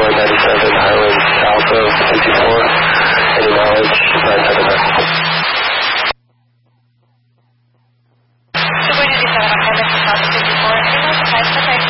Highway 97, Highway south of 54. Any mileage, 979. So we're going to be 7 on Highway south of 54. Any more supplies for